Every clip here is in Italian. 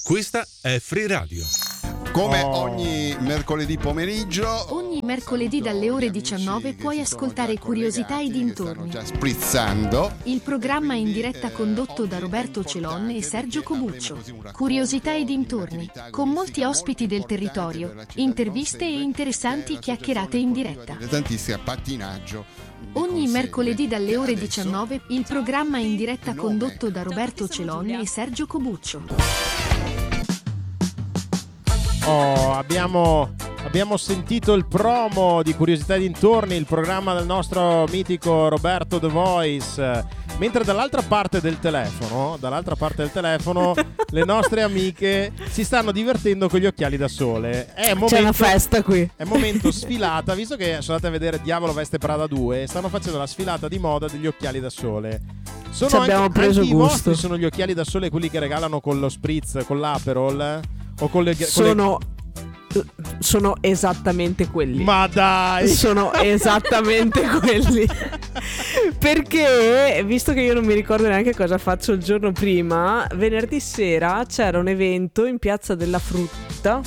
Questa è Free Radio. Come ogni mercoledì pomeriggio, Ogni mercoledì dalle ore 19 puoi ascoltare Curiosità e dintorni. già sprizzando. Il programma in diretta condotto da Roberto Celon e Sergio Cobuccio. Curiosità e dintorni, con molti ospiti del territorio, interviste e interessanti chiacchierate in diretta. Tantissimo pattinaggio. Ogni mercoledì dalle ore 19 il programma in diretta condotto da Roberto Celon e Sergio Cobuccio. Abbiamo sentito il promo di Curiosità e dintorni, il programma del nostro mitico Roberto The Voice, mentre dall'altra parte del telefono le nostre amiche si stanno divertendo con gli occhiali da sole. C'è una festa qui. È momento sfilata, visto che sono andate a vedere Diavolo Veste Prada 2, stanno facendo la sfilata di moda degli occhiali da sole. Ci abbiamo preso anche gusto. I vostri sono gli occhiali da sole, quelli che regalano con lo spritz, con l'Aperol? O con le sono esattamente quelli. Ma dai! Sono esattamente quelli. Perché, visto che io non mi ricordo neanche cosa faccio il giorno prima, venerdì sera c'era un evento in Piazza della Frutta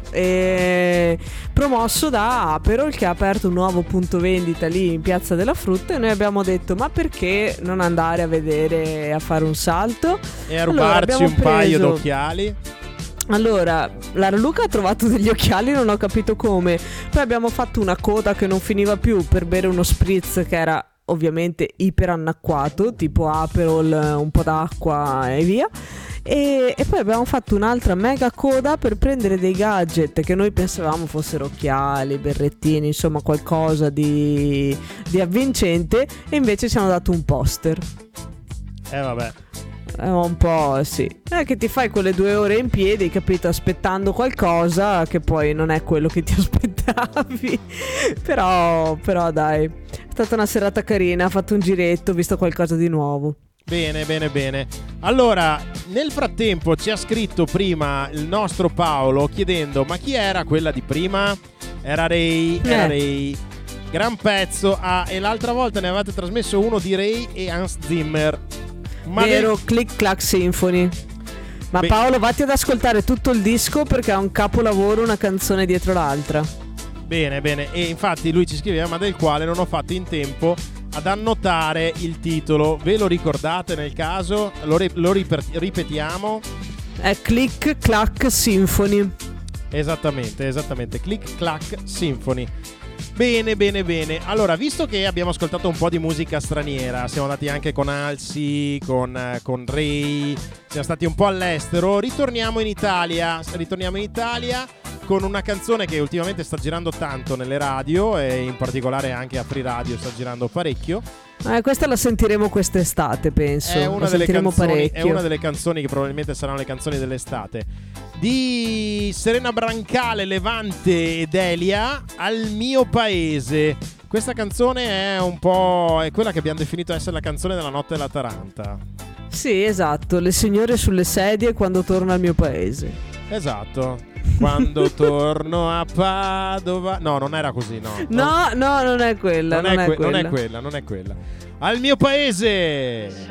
promosso da Aperol, che ha aperto un nuovo punto vendita lì in Piazza della Frutta, e noi abbiamo detto: ma perché non andare a vedere, a fare un salto e a rubarci un paio d'occhiali? Allora, Lara Luca ha trovato degli occhiali, non ho capito come. Poi abbiamo fatto una coda che non finiva più per bere uno spritz che era ovviamente iper annacquato, tipo Aperol, un po' d'acqua e via. E poi abbiamo fatto un'altra mega coda per prendere dei gadget che noi pensavamo fossero occhiali, berrettini, insomma qualcosa di avvincente, e invece ci hanno dato un poster. Vabbè. Un po' sì. Che ti fai quelle 2 ore in piedi, capito, aspettando qualcosa che poi non è quello che ti aspettavi. Però dai, è stata una serata carina, ha fatto un giretto, ho visto qualcosa di nuovo. Bene. Allora, nel frattempo ci ha scritto prima il nostro Paolo chiedendo: ma chi era quella di prima? Era Ray. Gran pezzo. E l'altra volta ne avevate trasmesso uno di Ray e Hans Zimmer. Vero, Click Clack Symphony. Ma Paolo, vatti ad ascoltare tutto il disco, perché è un capolavoro, una canzone dietro l'altra. Bene. E infatti lui ci scriveva, ma del quale non ho fatto in tempo ad annotare il titolo. Ve lo ricordate nel caso? Lo ripetiamo. È Click Clack Symphony. Esattamente. Click Clack Symphony. Bene. Allora, visto che abbiamo ascoltato un po' di musica straniera, siamo andati anche con Alsi, con Ray, siamo stati un po' all'estero, ritorniamo in Italia con una canzone che ultimamente sta girando tanto nelle radio, e in particolare anche a Free Radio sta girando parecchio. Questa la sentiremo quest'estate, penso. È una delle canzoni che probabilmente saranno le canzoni dell'estate, di Serena Brancale, Levante ed Elia, Al mio paese. Questa canzone è quella che abbiamo definito essere la canzone della notte della Taranta. Sì, esatto, le signore sulle sedie quando torno al mio paese. Esatto. Quando torno a Padova. No, non era così, no. No, non è quella. Non è quella. Al mio paese.